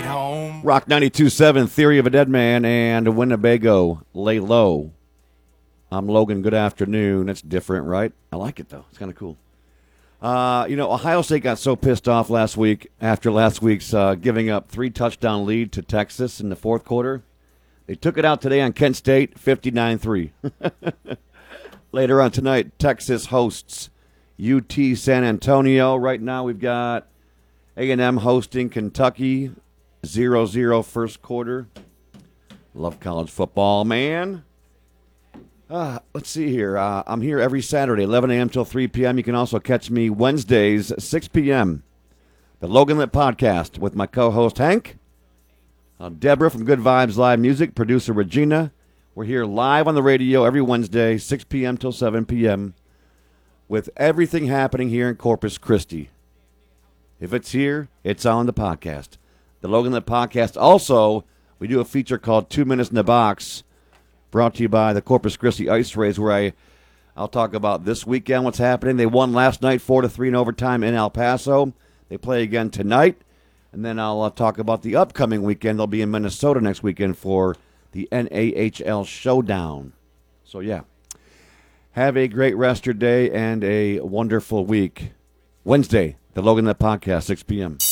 Rock 92.7, Theory of a Dead Man, and Winnebago, Lay Low. I'm Logan. Good afternoon. That's different, right? I like it, though. It's kind of cool. Ohio State got so pissed off last week after last week's giving up 3-touchdown lead to Texas in the fourth quarter. They took it out today on Kent State, 59-3. Later on tonight, Texas hosts UT San Antonio. Right now we've got A&M hosting Kentucky, 0-0 first quarter. Love college football, man. Let's see here. I'm here every Saturday, 11 a.m. till 3 p.m. You can also catch me Wednesdays, 6 p.m. The Logan Lit Podcast with my co-host, Hank. Deborah from Good Vibes Live Music, producer Regina. We're here live on the radio every Wednesday, 6 p.m. till 7 p.m. with everything happening here in Corpus Christi. If it's here, it's on the podcast. The Logan Lit Podcast. Also, we do a feature called 2 Minutes in the Box, brought to you by the Corpus Christi Ice Rays, where I'll talk about this weekend, what's happening. They won last night 4-3 in overtime in El Paso. They play again tonight. And then I'll talk about the upcoming weekend. They'll be in Minnesota next weekend for the NAHL Showdown. So, yeah. Have a great rest of your day and a wonderful week. Wednesday, the Logan Lit Podcast, 6 p.m.